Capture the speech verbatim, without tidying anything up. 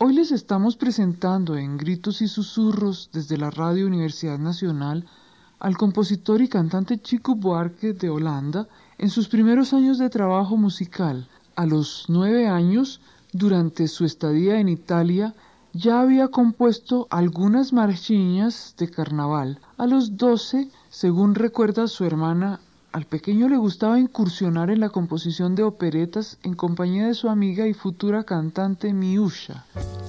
Hoy les estamos presentando en Gritos y Susurros desde la Radio Universidad Nacional al compositor y cantante Chico Buarque de Holanda en sus primeros años de trabajo musical. A los nueve años, durante su estadía en Italia, ya había compuesto algunas marchiñas de carnaval. A los doce, según recuerda su hermana, al pequeño le gustaba incursionar en la composición de operetas en compañía de su amiga y futura cantante Miúcha.